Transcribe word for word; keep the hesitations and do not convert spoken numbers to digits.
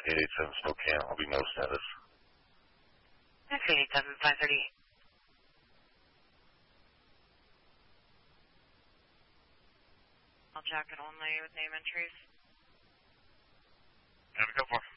eight eight seven Spokane. I'll be no status. X eight eight seven, five thirty-eight. All jacket only with name entries. Have a go for.